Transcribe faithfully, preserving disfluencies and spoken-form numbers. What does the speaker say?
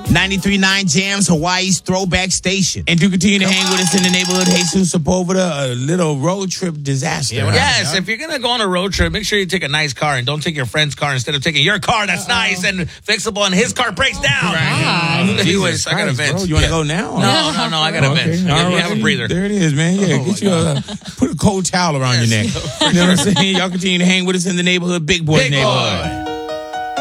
ninety-three point nine Jams, Hawaii's throwback station. And do continue to Come hang on. with us in the neighborhood. Jesus Sepulveda, a little road trip disaster. Yeah, yes, if you're going to go on a road trip, make sure you take a nice car and don't take your friend's car instead of taking your car that's Uh-oh. nice and fixable and his car breaks down. Right. Anyways, I got a vent. You want to yeah. go now? No, no, no, I got a okay. vent. Right. You have a breather. There it is, man. Yeah, oh get you a, put a cold towel around yes. your neck. You know what I'm saying? Y'all continue to hang with us in the neighborhood. Big Boy Big neighborhood. Boy.